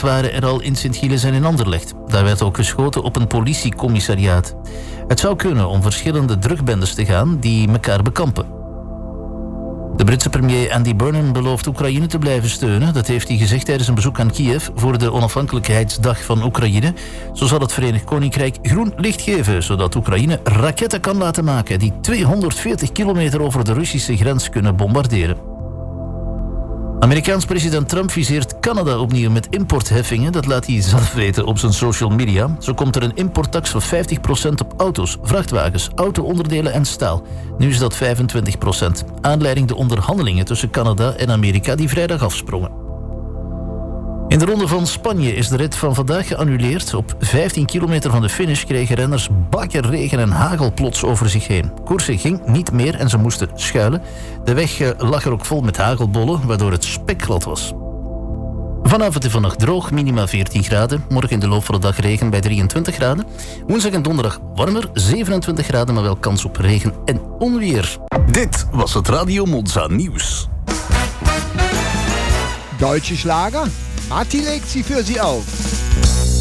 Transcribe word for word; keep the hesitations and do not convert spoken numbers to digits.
waren er al in Sint-Gilles en in Anderlecht. Daar werd ook geschoten op een politiecommissariaat. Het zou kunnen om verschillende drugbendes te gaan die elkaar bekampen. De Britse premier Andy Burnham belooft Oekraïne te blijven steunen. Dat heeft hij gezegd tijdens een bezoek aan Kiev voor de onafhankelijkheidsdag van Oekraïne. Zo zal het Verenigd Koninkrijk groen licht geven, zodat Oekraïne raketten kan laten maken die tweehonderdveertig kilometer over de Russische grens kunnen bombarderen. Amerikaans president Trump viseert Canada opnieuw met importheffingen. Dat laat hij zelf weten op zijn social media. Zo komt er een importtax van vijftig procent op auto's, vrachtwagens, auto-onderdelen en staal. Nu is dat vijfentwintig procent. Aanleiding de onderhandelingen tussen Canada en Amerika die vrijdag afsprongen. In de ronde van Spanje is de rit van vandaag geannuleerd. Op vijftien kilometer van de finish kregen renners bakken regen en hagel plots over zich heen. Koersen ging niet meer en ze moesten schuilen. De weg lag er ook vol met hagelbollen, waardoor het spekglad was. Vanavond en vannacht droog, minima veertien graden. Morgen in de loop van de dag regen bij drieëntwintig graden. Woensdag en donderdag warmer, zevenentwintig graden, maar wel kans op regen en onweer. Dit was het Radio Monza Nieuws. Deutsche Schlager? Matti legt sie für Sie auf.